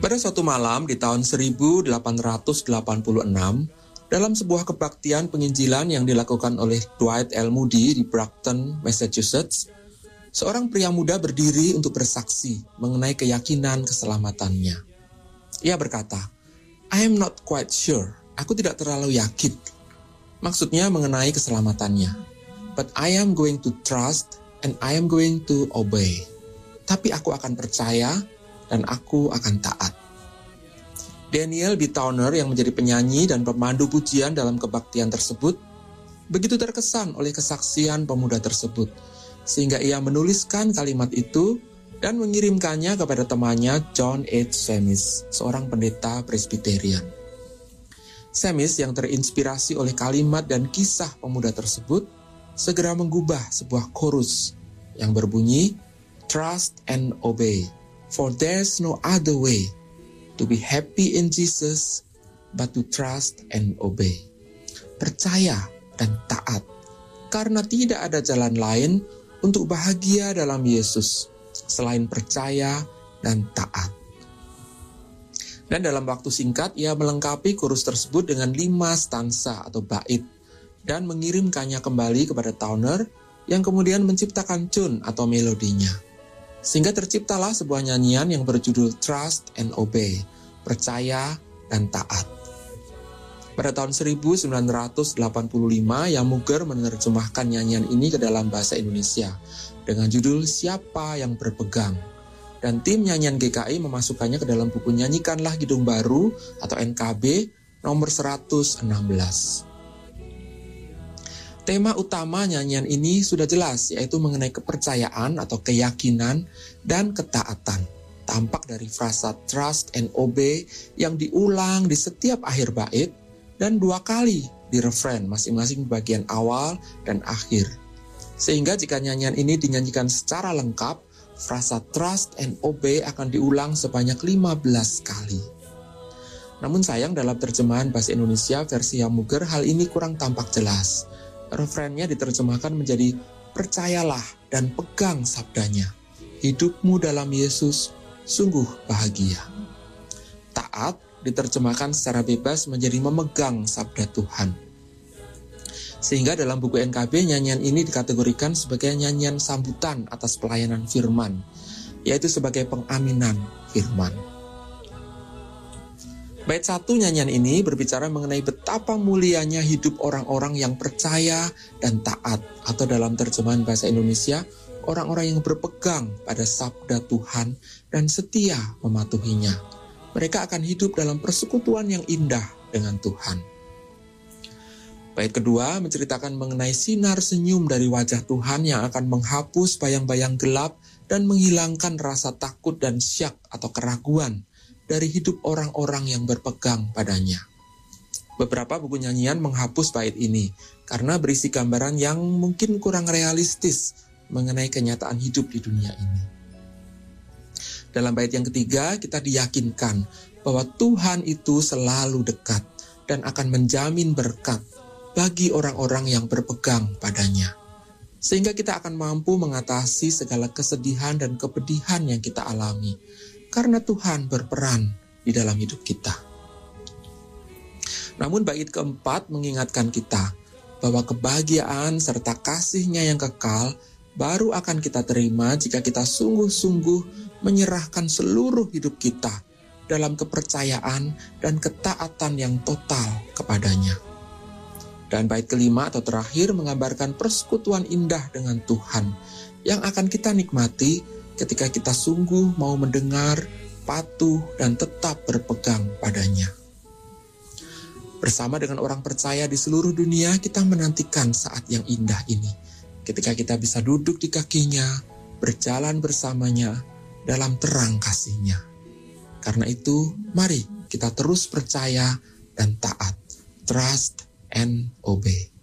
Pada suatu malam di tahun 1886, dalam sebuah kebaktian penginjilan yang dilakukan oleh Dwight L. Moody di Brockton, Massachusetts, seorang pria muda berdiri untuk bersaksi mengenai keyakinan keselamatannya. Ia berkata, "I am not quite sure. Aku tidak terlalu yakin." Maksudnya mengenai keselamatannya. "But I am going to trust and I am going to obey." Tapi aku akan percaya dan aku akan taat. Daniel B. Towner yang menjadi penyanyi dan pemandu pujian dalam kebaktian tersebut begitu terkesan oleh kesaksian pemuda tersebut, sehingga ia menuliskan kalimat itu dan mengirimkannya kepada temannya John H. Sammis, seorang pendeta Presbyterian. Sammis yang terinspirasi oleh kalimat dan kisah pemuda tersebut segera menggubah sebuah chorus yang berbunyi, "Trust and obey, for there's no other way to be happy in Jesus, but to trust and obey." Percaya dan taat, karena tidak ada jalan lain untuk bahagia dalam Yesus selain percaya dan taat. Dan dalam waktu singkat, ia melengkapi chorus tersebut dengan 5 stansa atau bait dan mengirimkannya kembali kepada Towner yang kemudian menciptakan tune atau melodinya. Sehingga terciptalah sebuah nyanyian yang berjudul Trust and Obey, percaya dan taat. Pada tahun 1985, Yamuger menerjemahkan nyanyian ini ke dalam bahasa Indonesia dengan judul Siapa yang Berpegang. Dan tim nyanyian GKI memasukkannya ke dalam buku Nyanyikanlah Kidung Baru atau NKB nomor 116. Tema utama nyanyian ini sudah jelas, yaitu mengenai kepercayaan atau keyakinan dan ketaatan. Tampak dari frasa trust and obey yang diulang di setiap akhir bait dan 2 kali di refrain masing-masing bagian awal dan akhir. Sehingga jika nyanyian ini dinyanyikan secara lengkap, frasa trust and obey akan diulang sebanyak 15 kali. Namun sayang dalam terjemahan bahasa Indonesia versi Yamuger hal ini kurang tampak jelas. Refrainnya diterjemahkan menjadi percayalah dan pegang sabdanya. Hidupmu dalam Yesus sungguh bahagia. Taat diterjemahkan secara bebas menjadi memegang sabda Tuhan. Sehingga dalam buku NKB nyanyian ini dikategorikan sebagai nyanyian sambutan atas pelayanan firman, yaitu sebagai pengaminan firman. Bait 1 nyanyian ini berbicara mengenai betapa mulianya hidup orang-orang yang percaya dan taat, atau dalam terjemahan bahasa Indonesia, orang-orang yang berpegang pada sabda Tuhan dan setia mematuhinya. Mereka akan hidup dalam persekutuan yang indah dengan Tuhan. Bait kedua menceritakan mengenai sinar senyum dari wajah Tuhan yang akan menghapus bayang-bayang gelap dan menghilangkan rasa takut dan syak atau keraguan dari hidup orang-orang yang berpegang padanya. Beberapa buku nyanyian menghapus bait ini karena berisi gambaran yang mungkin kurang realistis mengenai kenyataan hidup di dunia ini. Dalam bait yang ketiga, kita diyakinkan bahwa Tuhan itu selalu dekat dan akan menjamin berkat bagi orang-orang yang berpegang padanya. Sehingga kita akan mampu mengatasi segala kesedihan dan kepedihan yang kita alami, karena Tuhan berperan di dalam hidup kita. Namun bait keempat mengingatkan kita bahwa kebahagiaan serta kasih-Nya yang kekal baru akan kita terima jika kita sungguh-sungguh menyerahkan seluruh hidup kita dalam kepercayaan dan ketaatan yang total kepadanya. Dan bait kelima atau terakhir menggambarkan persekutuan indah dengan Tuhan yang akan kita nikmati ketika kita sungguh mau mendengar, patuh, dan tetap berpegang padanya. Bersama dengan orang percaya di seluruh dunia, kita menantikan saat yang indah ini, ketika kita bisa duduk di kakinya, berjalan bersamanya dalam terang kasih-Nya. Karena itu, mari kita terus percaya dan taat, trust and obey.